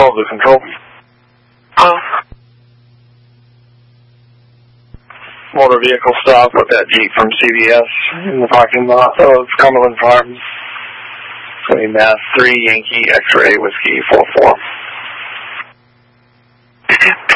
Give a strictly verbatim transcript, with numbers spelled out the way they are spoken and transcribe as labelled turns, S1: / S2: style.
S1: Control to control.
S2: Oh.
S1: Motor vehicle stop with that Jeep from C V S in the parking lot of Cumberland Farms. Going Mass three Yankee X-ray Whiskey four four.